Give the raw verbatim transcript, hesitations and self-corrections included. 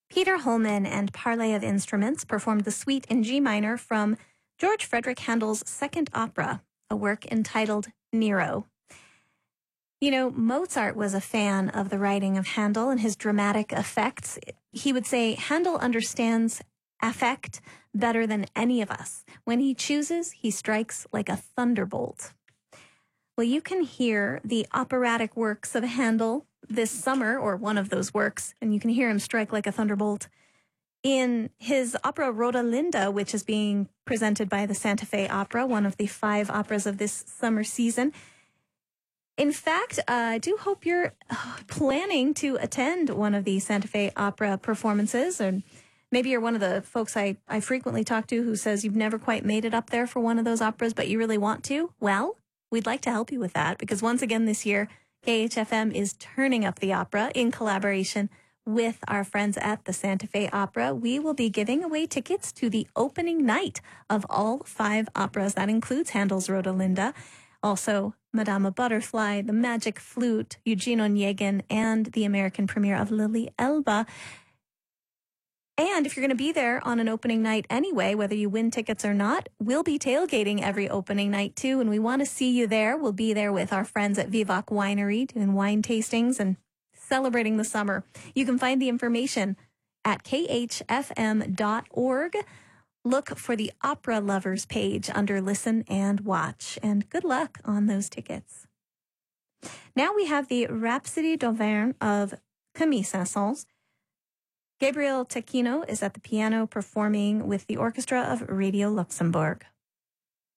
Peter Holman and Parley of Instruments performed the suite in G minor from George Frederick Handel's second opera, a work entitled Nero. You know, Mozart was a fan of the writing of Handel and his dramatic effects. He would say Handel understands affect better than any of us. When he chooses, he strikes like a thunderbolt. Well, you can hear the operatic works of Handel this summer, or one of those works, and you can hear him strike like a thunderbolt in his opera Rodelinda, which is being presented by the Santa Fe Opera, one of the five operas of this summer season. In fact, uh, I do hope you're uh, planning to attend one of the Santa Fe Opera performances, or maybe you're one of the folks I, I frequently talk to who says you've never quite made it up there for one of those operas, but you really want to. Well, we'd like to help you with that, because once again this year, K H F M is turning up the opera in collaboration with our friends at the Santa Fe Opera. We will be giving away tickets to the opening night of all five operas. That includes Handel's Rodelinda, also Madama Butterfly, The Magic Flute, Eugene Onegin, and the American premiere of Lily Elba. And if you're going to be there on an opening night anyway, whether you win tickets or not, we'll be tailgating every opening night too, and we want to see you there. We'll be there with our friends at Vivac Winery doing wine tastings and celebrating the summer. You can find the information at k h f m dot org. Look for the Opera Lovers page under Listen and Watch, and good luck on those tickets. Now we have the Rhapsody d'Auvergne of Camille Saint-Saëns. Gabriel Tecchino is at the piano performing with the orchestra of Radio Luxembourg.